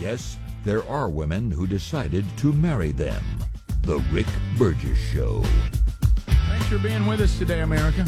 Yes, there are women who decided to marry them. The Rick Burgess Show. Thanks for being with us today, America.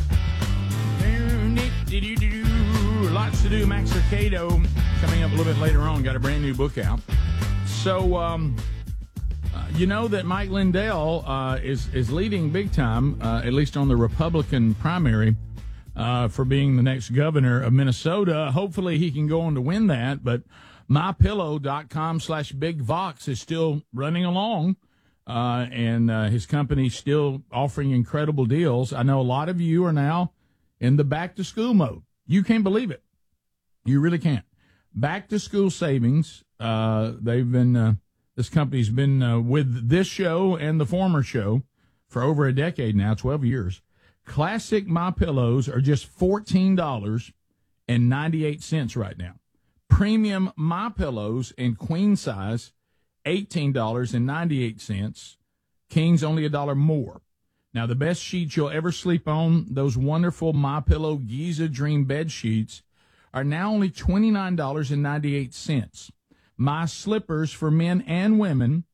Lots to do. Max Lucado coming up a little bit later on. Got a brand new book out. So, you know that Mike Lindell is leading big time, at least on the Republican primary, for being the next governor of Minnesota. Hopefully he can go on to win that, but mypillow.com/BigVox is still running along, and his company's still offering incredible deals. I know a lot of you are now in the back-to-school mode. You can't believe it. You really can't. Back-to-school savings, they've been this company's been with this show and the former show for over a decade now, 12 years. Classic MyPillows are just $14.98 right now. Premium MyPillows in queen size, $18.98. King's only $1 more. Now, the best sheets you'll ever sleep on, those wonderful MyPillow Giza Dream bed sheets, are now only $29.98. My slippers for men and women,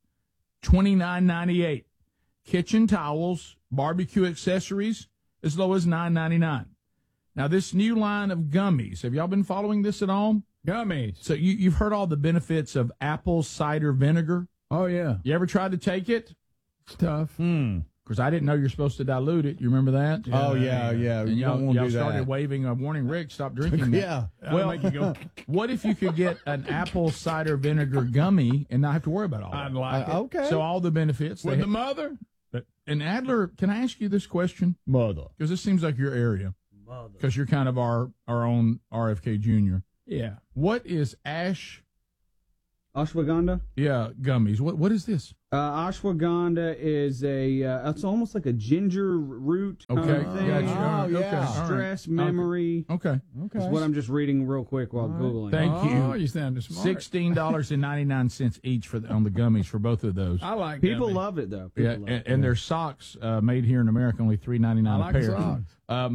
$29.98. Kitchen towels, barbecue accessories, as low as $9.99. Now, this new line of gummies, have y'all been following this at all? Gummies. So you've heard all the benefits of apple cider vinegar? Oh, yeah. You ever tried to take it? It's tough. Because I didn't know you're supposed to dilute it. You remember that? Yeah, yeah. And y'all started waving a warning, Rick, stop drinking that. Yeah. Well, Make you go, what if you could get an apple cider vinegar gummy and not have to worry about all I'd that? like it. Okay. So all the benefits. With the mother? And Adler, can I ask you this question? Mother. Because this seems like your area. Because you're kind of our own RFK Jr. Yeah. What is Ashwagandha? Yeah, gummies. What is this? Ashwagandha is it's almost like a ginger root kind Okay, of thing. gotcha. Oh, Okay, yeah. all right. Stress, memory. Okay. Is what I'm just reading real quick while Googling. Thank you. Oh, you sounded smart. $16.99 each on the gummies for both of those. I like People gummies. love it, though. Yeah, People love it. and their socks made here in America only $3.99 I a like pair. socks.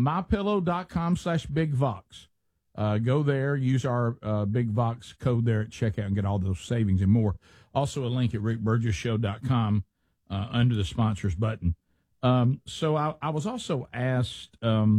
MyPillow.com/BigVox. Go there, use our Big Vox code there at checkout and get all those savings and more. Also a link at rickburgesshow.com under the sponsors button. So I was also asked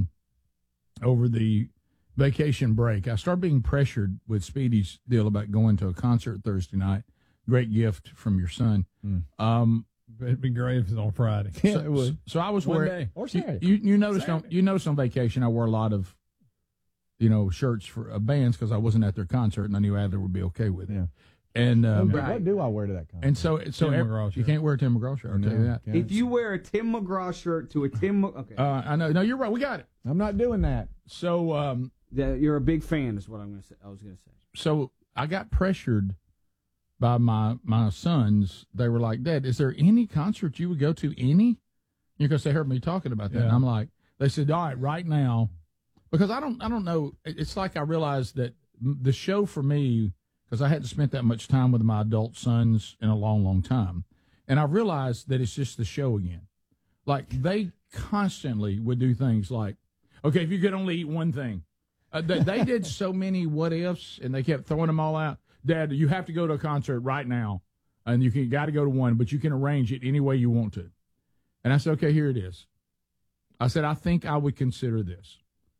over the vacation break. I started being pressured with Speedy's deal about going to a concert Thursday night. Great gift from your son. It'd be great if it was on Friday. Yeah, it would. So I was One wearing. day. Or Saturday. You noticed on vacation I wore a lot of, shirts for bands because I wasn't at their concert and I knew Adler would be okay with it. Yeah. And What do I wear to that concert? and so Tim McGraw you shirt. can't wear a Tim McGraw shirt. I'll tell you that. Can't. If you wear a Tim McGraw shirt to a okay, I know. No, you're right. We got it. I'm not doing that. So you're a big fan, is what I'm going to say. I was going to say. so I got pressured by my sons. They were like, Dad, is there any concert you would go to? Any? Because they heard me talking about that. Yeah. And I'm like, they said, all right now, because I don't know. It's like I realized that the show for me, because I hadn't spent that much time with my adult sons in a long, long time, and I realized that it's just the show again. Like they constantly would do things like, okay, if you could only eat one thing. They did so many what ifs, and they kept throwing them all out. Dad, you have to go to a concert right now, and you got to go to one, but you can arrange it any way you want to. And I said, okay, here it is. I said, I think I would consider this.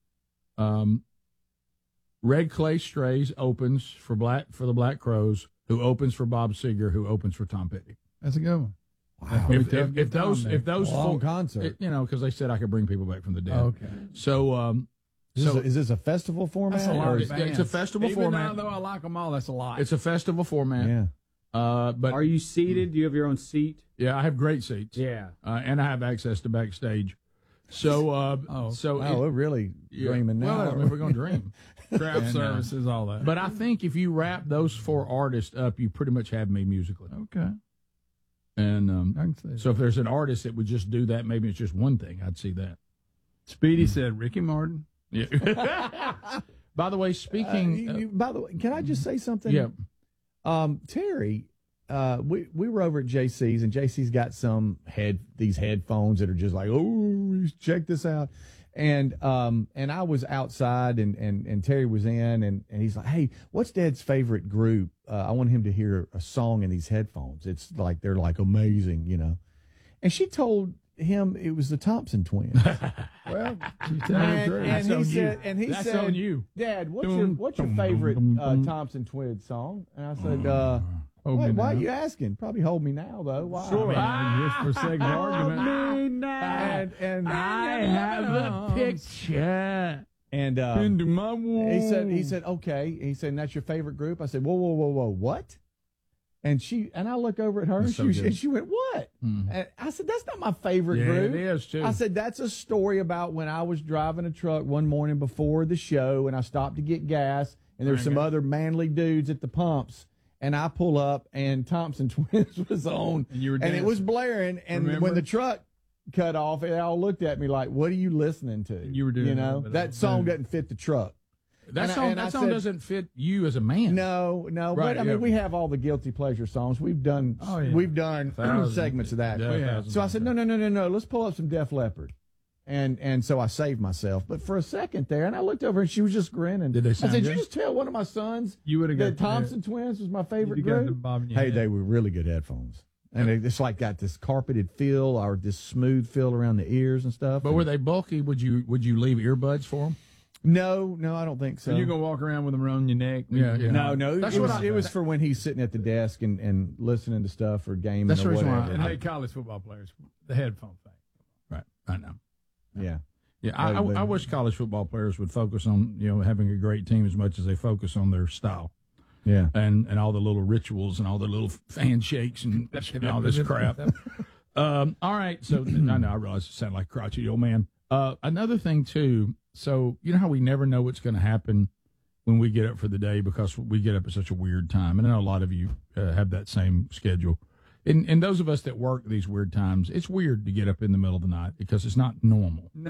Red Clay Strays opens for the Black Crowes, who opens for Bob Seger, who opens for Tom Petty. That's a good one. Wow. If those Long concert. because they said I could bring people back from the dead. Okay. So Is this a festival format? That's a lot or of is- bands. it's a festival Even format. though I like them all, that's a lot. It's a festival format. Yeah. But Are you seated? Do you have your own seat? yeah, I have great seats. Yeah. And I have access to backstage. So Oh. so Wow, we're really dreaming now. Well, I mean, we're going to dream. craft services, all that. But I think if you wrap those four artists up, you pretty much have me musically. Okay. And I can see so if there's an artist that would just do that, maybe it's just one thing, I'd see that. Speedy said Ricky Martin. Yeah. By the way, speaking, by the way, can I just say something? yeah, Terry, we were over at JC's, and JC's got these headphones that are just like, oh, check this out. And I was outside and Terry was in and he's like, hey, what's Dad's favorite group? I want him to hear a song in these headphones. It's like, they're like amazing, you know. And she told him it was the Thompson Twins. Well, she's telling the truth. And he That's said, on you. Dad, what's your favorite Thompson Twins song? And I said, why are you asking? Probably Hold Me Now, though. Why? Sure. Just for sake of argument. And I have a picture. And into my womb. he said, okay. He said, and that's your favorite group? I said, whoa, what? And I look over at her and she went, what? And I said, that's not my favorite group. It is too. I said, that's a story about when I was driving a truck one morning before the show and I stopped to get gas and there's some other manly dudes at the pumps and I pull up and Thompson Twins was on and it was blaring and when the truck cut off, they all looked at me like, what are you listening to? You were doing that song doesn't fit the truck. That song doesn't fit you as a man. No. Right, but I mean, we have all the guilty pleasure songs. We've done segments of that. So I said, no. Let's pull up some Def Leppard, and so I saved myself. But for a second there, and I looked over and she was just grinning. Did they sound I said, good? you just tell one of my sons You would have got the Thompson Twins was my favorite got group. the bob in your Hey, head. they were really good headphones. And it's like got this carpeted feel or this smooth feel around the ears and stuff. But were they bulky? Would you leave earbuds for them? No, I don't think so. So you're going to walk around with them around your neck? Yeah. No. That's It was for when he's sitting at the desk and listening to stuff or gaming That's or the reason why whatever. And they college football players, the headphone thing. Right. I know. Yeah. Yeah, I wish college football players would focus on having a great team as much as they focus on their style. Yeah. And all the little rituals and all the little handshakes and all this crap. All right. So I know I realize it sounded like a crotchety old man. Another thing too. So you know how we never know what's going to happen when we get up for the day because we get up at such a weird time. And I know a lot of you have that same schedule. And those of us that work these weird times, it's weird to get up in the middle of the night because it's not normal. No,